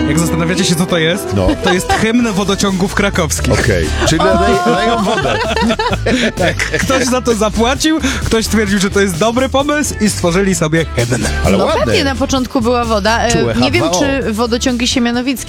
Jak zastanawiacie się, co to jest, No. to jest hymn wodociągów krakowskich. Okej, czyli leją wodę. Ktoś za to zapłacił, ktoś stwierdził, że to jest dobry pomysł i stworzyli sobie hymn. Ale No ładne. pewnie na początku była woda. Czułe Nie wiem, H2O. czy wodociągi Siemianowickie